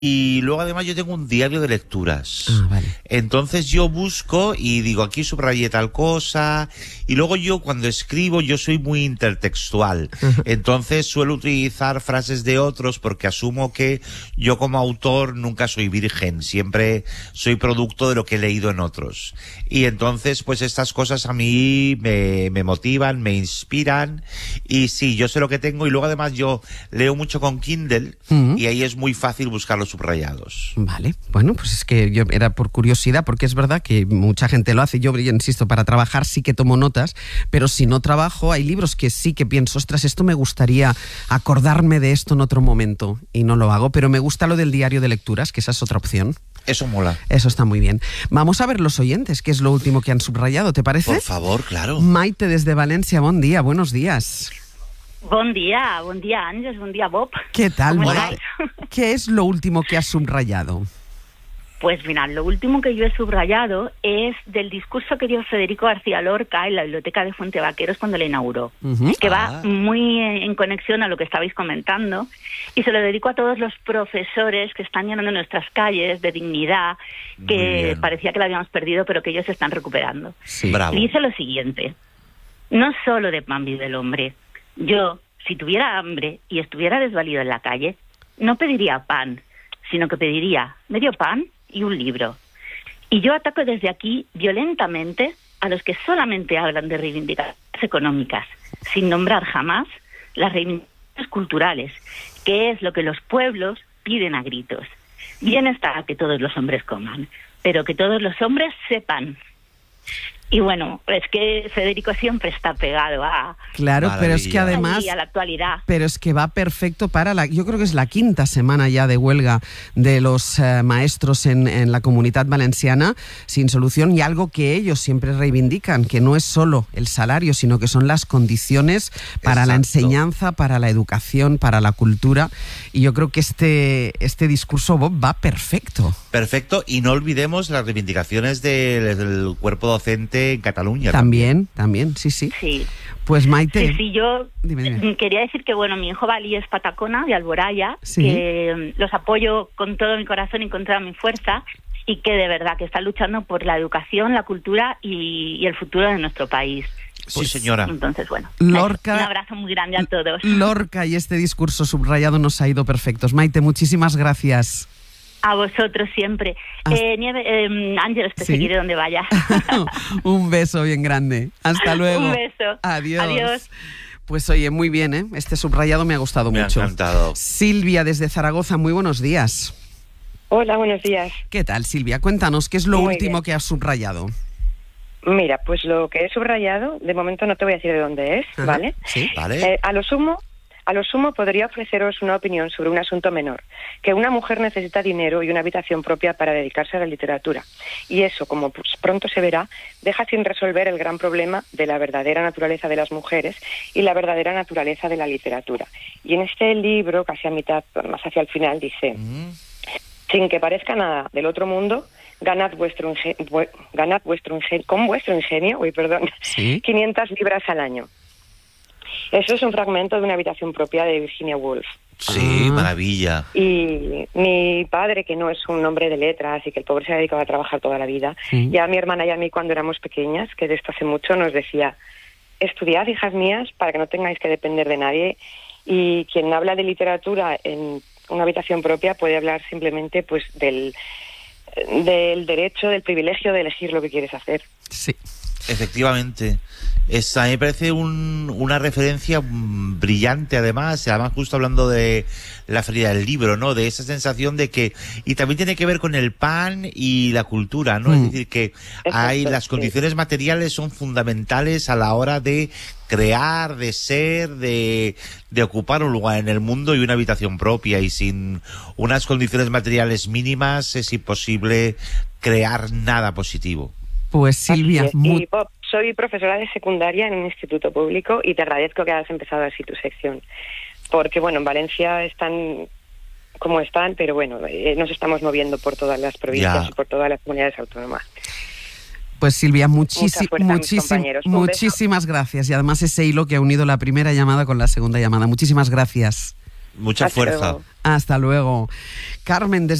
Y luego además yo tengo un diario de lecturas. Vale. Entonces yo busco y digo, aquí subrayé tal cosa. Y luego yo cuando escribo yo soy muy intertextual. Entonces suelo utilizar frases de otros porque asumo que yo como autor nunca soy virgen. Siempre soy producto de lo que he leído en otros. Y entonces pues estas cosas a mí me motivan, me inspiran. Y sí, yo sé lo que tengo. Y luego además yo leo mucho con Kindle y ahí es muy fácil buscar los subrayados. Vale, bueno, pues es que yo era por curiosidad, porque es verdad que mucha gente lo hace. Yo insisto, para trabajar sí que tomo notas, pero si no trabajo, hay libros que sí que pienso, ostras, esto me gustaría acordarme de esto en otro momento, y no lo hago, pero me gusta lo del diario de lecturas, que esa es otra opción. Eso mola. Eso está muy bien. Vamos a ver los oyentes, qué es lo último que han subrayado, ¿te parece? Por favor, claro. Maite desde Valencia, buen día, buenos días. Bon dia Àngels, bon dia Bob. ¿Qué tal, ¿Cómo Maite? estáis? ¿Qué es lo último que has subrayado? Pues mira, lo último que yo he subrayado es del discurso que dio Federico García Lorca en la biblioteca de Fuente Vaqueros cuando la inauguró, que va muy en conexión a lo que estabais comentando, y se lo dedico a todos los profesores que están llenando nuestras calles de dignidad, que parecía que la habíamos perdido, pero que ellos se están recuperando. Sí. Bravo. Y dice lo siguiente: no solo de pan vive el hombre. Yo, si tuviera hambre y estuviera desvalido en la calle, no pediría pan, sino que pediría medio pan y un libro. Y yo ataco desde aquí violentamente a los que solamente hablan de reivindicaciones económicas, sin nombrar jamás las reivindicaciones culturales, que es lo que los pueblos piden a gritos. Bien está que todos los hombres coman, pero que todos los hombres sepan. Y bueno, es que Federico siempre está pegado a... Claro, Maravilla. pero es que además... a la actualidad. Pero es que va perfecto para la... Yo creo que es la quinta semana ya de huelga de los maestros en la Comunitat Valenciana sin solución, y algo que ellos siempre reivindican, que no es solo el salario, sino que son las condiciones para la enseñanza, para la educación, para la cultura. Y yo creo que este discurso, Bob, va perfecto. Perfecto, y no olvidemos las reivindicaciones del cuerpo docente en Cataluña. También, sí. Sí. Pues Maite... Sí, yo Dime. quería decir que, bueno, mi hijo Bali es patacona, de Alboraya, Sí. que los apoyo con todo mi corazón y con toda mi fuerza, y que de verdad que están luchando por la educación, la cultura y el futuro de nuestro país. Sí, señora. Entonces, bueno, Lorca, un abrazo muy grande a todos. Lorca y este discurso subrayado nos ha ido perfectos. Maite, muchísimas gracias. A vosotros siempre. Ángeles, te seguiré donde vaya. Un beso bien grande. Hasta luego. Un beso. Adiós. Pues oye, muy bien, ¿eh? Este subrayado me ha gustado mucho. Me ha encantado. Silvia, desde Zaragoza, muy buenos días. Hola, buenos días. ¿Qué tal, Silvia? Cuéntanos, ¿qué es lo Muy último bien. que has subrayado? Mira, pues lo que he subrayado, de momento no te voy a decir de dónde es, Ajá, ¿vale? sí. ¿Vale? A lo sumo podría ofreceros una opinión sobre un asunto menor, que una mujer necesita dinero y una habitación propia para dedicarse a la literatura. Y eso, como pues pronto se verá, deja sin resolver el gran problema de la verdadera naturaleza de las mujeres y la verdadera naturaleza de la literatura. Y en este libro, casi a mitad, más hacia el final, dice: sin que parezca nada del otro mundo, ganad con vuestro ingenio, Sí. 500 libras al año. Eso es un fragmento de una habitación propia de Virginia Woolf. Sí, maravilla. Y mi padre, que no es un hombre de letras y que el pobre se ha dedicado a trabajar toda la vida, ya a mi hermana y a mí cuando éramos pequeñas, que de esto hace mucho, nos decía: estudiad, hijas mías, para que no tengáis que depender de nadie. Y quien habla de literatura en una habitación propia puede hablar simplemente pues del derecho, del privilegio de elegir lo que quieres hacer. Sí. Efectivamente. A mí me parece una referencia brillante, además justo hablando de la feria del libro, ¿no? De esa sensación de que... Y también tiene que ver con el pan y la cultura, ¿no? Es decir, que las condiciones materiales son fundamentales a la hora de crear, de ser, de ocupar un lugar en el mundo y una habitación propia. Y sin unas condiciones materiales mínimas es imposible crear nada positivo. Pues Silvia... Y Bob, soy profesora de secundaria en un instituto público y te agradezco que hayas empezado así tu sección. Porque, bueno, en Valencia están como están, pero bueno, nos estamos moviendo por todas las provincias y por todas las comunidades autónomas. Pues Silvia, muchísimas gracias. Y además ese hilo que ha unido la primera llamada con la segunda llamada. Muchísimas gracias. Mucha Hasta fuerza. luego. Hasta luego. Carmen,